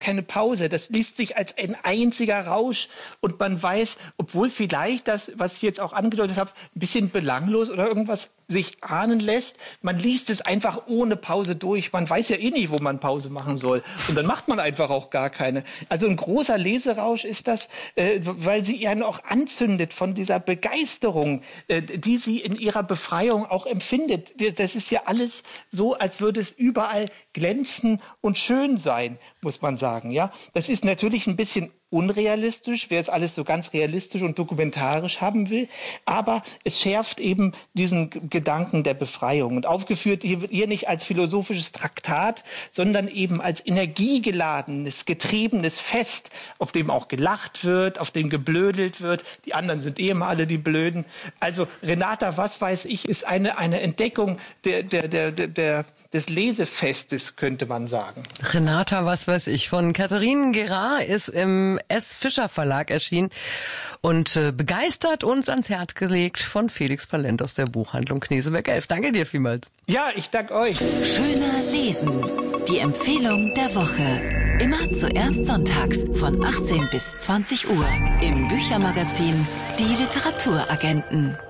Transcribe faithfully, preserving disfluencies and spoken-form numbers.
keine Pause. Das liest sich als ein einziger Rausch und man weiß, obwohl vielleicht das, was ich jetzt auch angedeutet habe, ein bisschen belanglos oder irgendwas sich ahnen lässt, man liest es einfach ohne Pause durch. Man weiß ja eh nicht, wo man Pause machen soll. Und dann macht man einfach auch gar keine. Also ein großer Leserausch ist das, äh, weil sie ja noch anzündet von dieser Begeisterung, äh, die sie in ihrer Befreiung auch empfindet. Das ist ja alles so, als würde es überall glänzen und schön sein, muss man sagen. Ja, das ist natürlich ein bisschen unrealistisch, wer es alles so ganz realistisch und dokumentarisch haben will. Aber es schärft eben diesen Gedanken der Befreiung. Und aufgeführt hier, hier nicht als philosophisches Traktat, sondern eben als energiegeladenes, getriebenes Fest, auf dem auch gelacht wird, auf dem geblödelt wird. Die anderen sind eh immer alle die Blöden. Also Renata, was weiß ich, ist eine, eine Entdeckung der, der, der, der, des Lesefestes, könnte man sagen. Renata, was weiß ich, von Katharine Gerard ist im S. Fischer Verlag erschienen und äh, begeistert uns ans Herz gelegt von Felix Palent aus der Buchhandlung Knesebeck elf. Danke dir vielmals. Ja, ich danke euch. Schöner Lesen. Die Empfehlung der Woche. Immer zuerst sonntags von achtzehn bis zwanzig Uhr im Büchermagazin Die Literaturagenten.